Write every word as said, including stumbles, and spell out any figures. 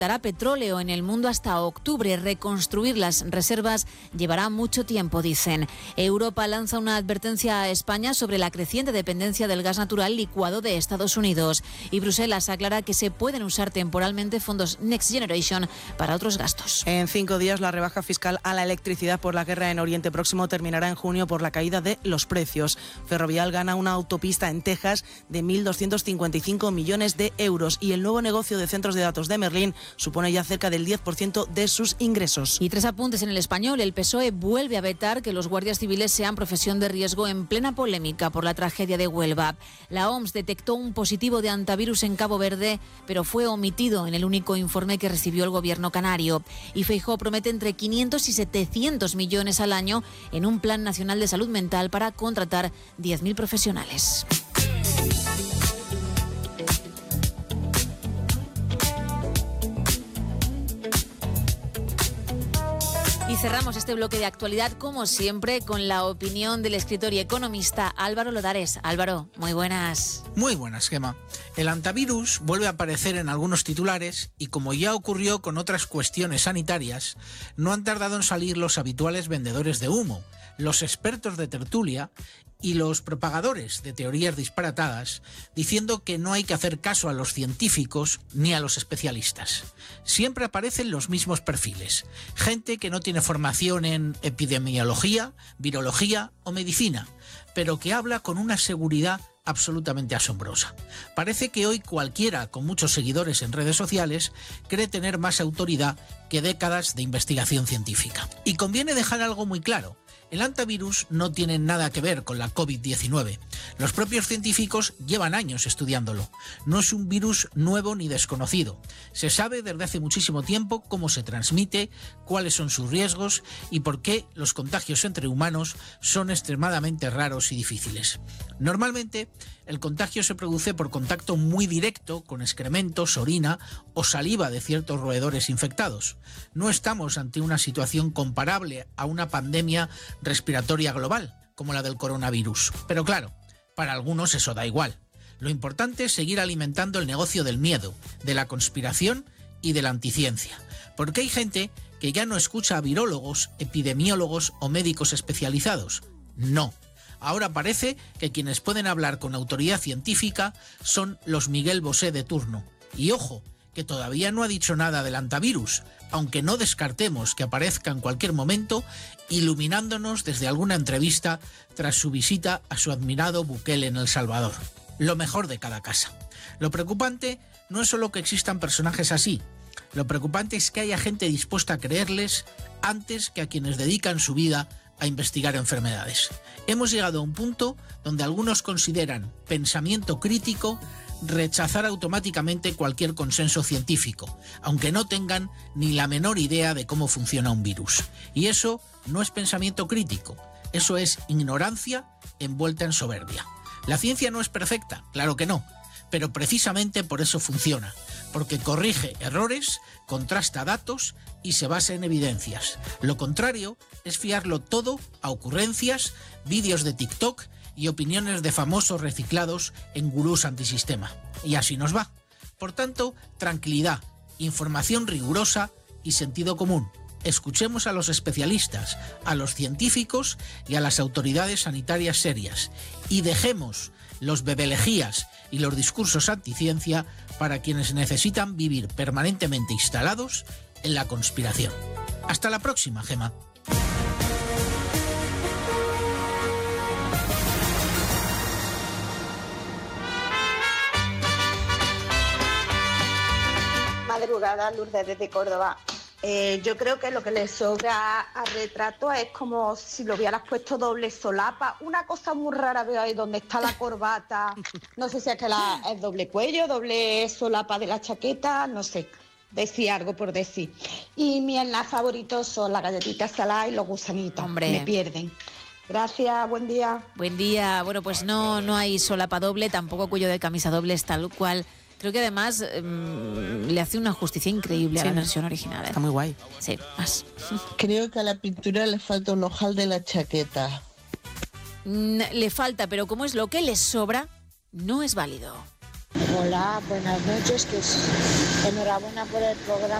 dará petróleo en el mundo hasta octubre. Reconstruir las reservas llevará mucho tiempo, dicen. Europa lanza una advertencia a España sobre la creciente dependencia del gas natural licuado de Estados Unidos. Y Bruselas aclara que se pueden usar temporalmente fondos Next Generation para otros gastos. En cinco días, la rebaja fiscal a la electricidad por la guerra en Oriente Próximo terminará en junio por la caída de los precios. Ferrovial gana una autopista en Texas de mil doscientos cincuenta y cinco millones de euros y el nuevo negocio de centros de datos de Merlin supone ya cerca del diez por ciento de sus ingresos. Y tres apuntes en El Español. El P S O E vuelve a vetar que los guardias civiles sean profesión de riesgo en plena polémica por la tragedia de Huelva. La O M S detectó un positivo de antivirus en Cabo Verde, pero fue omitido en el único informe que recibió el gobierno canario. Y Feijóo promete entre quinientos y setecientos millones al año en un plan nacional de salud mental para contratar diez mil profesionales. Y cerramos este bloque de actualidad, como siempre, con la opinión del escritor y economista Álvaro Lodares. Álvaro, muy buenas. Muy buenas, Gemma. El antivirus vuelve a aparecer en algunos titulares y, como ya ocurrió con otras cuestiones sanitarias, no han tardado en salir los habituales vendedores de humo, los expertos de tertulia y los propagadores de teorías disparatadas, diciendo que no hay que hacer caso a los científicos ni a los especialistas. Siempre aparecen los mismos perfiles: gente que no tiene formación en epidemiología, virología o medicina, pero que habla con una seguridad absolutamente asombrosa. Parece que hoy cualquiera con muchos seguidores en redes sociales cree tener más autoridad que décadas de investigación científica. Y conviene dejar algo muy claro: el antivirus no tiene nada que ver con la COVID diecinueve. Los propios científicos llevan años estudiándolo. No es un virus nuevo ni desconocido. Se sabe desde hace muchísimo tiempo cómo se transmite, cuáles son sus riesgos y por qué los contagios entre humanos son extremadamente raros y difíciles. Normalmente, el contagio se produce por contacto muy directo con excrementos, orina o saliva de ciertos roedores infectados. No estamos ante una situación comparable a una pandemia respiratoria global, como la del coronavirus. Pero claro, para algunos eso da igual. Lo importante es seguir alimentando el negocio del miedo, de la conspiración y de la anticiencia. Porque hay gente que ya no escucha a virólogos, epidemiólogos o médicos especializados. No. Ahora parece que quienes pueden hablar con autoridad científica son los Miguel Bosé de turno. Y ojo, que todavía no ha dicho nada del antivirus, aunque no descartemos que aparezca en cualquier momento, iluminándonos desde alguna entrevista tras su visita a su admirado Bukele en El Salvador. Lo mejor de cada casa. Lo preocupante no es solo que existan personajes así. Lo preocupante es que haya gente dispuesta a creerles antes que a quienes dedican su vida a investigar enfermedades. Hemos llegado a un punto donde algunos consideran pensamiento crítico rechazar automáticamente cualquier consenso científico, aunque no tengan ni la menor idea de cómo funciona un virus. Y eso no es pensamiento crítico, eso es ignorancia envuelta en soberbia. La ciencia no es perfecta, claro que no, pero precisamente por eso funciona, porque corrige errores, contrasta datos y se basa en evidencias. Lo contrario es fiarlo todo a ocurrencias, vídeos de TikTok y opiniones de famosos reciclados en gurús antisistema. Y así nos va. Por tanto, tranquilidad, información rigurosa y sentido común. Escuchemos a los especialistas, a los científicos y a las autoridades sanitarias serias. Y dejemos los bebelejías y los discursos anticiencia para quienes necesitan vivir permanentemente instalados en la conspiración. Hasta la próxima, Gemma. Madrugada, Lourdes desde Córdoba. Eh, yo creo que lo que le sobra a Retrato es como si lo hubieras puesto doble solapa. Una cosa muy rara veo ahí donde está la corbata. No sé si es que la, es doble cuello, doble solapa de la chaqueta, no sé. Decía algo por decir. Y mis snacks favoritos son las galletitas saladas y los gusanitos. Hombre. Me pierden. Gracias, buen día. Buen día. Bueno, pues no, no hay solapa doble, tampoco cuello de camisa doble, es tal cual. Creo que además mmm, le hace una justicia increíble sí, a la versión original. ¿eh? Está muy guay. Sí, más. Creo que a la pintura le falta un ojal de la chaqueta. Mm, le falta, pero como es lo que le sobra, no es válido. Hola, buenas noches, que es- enhorabuena por el programa.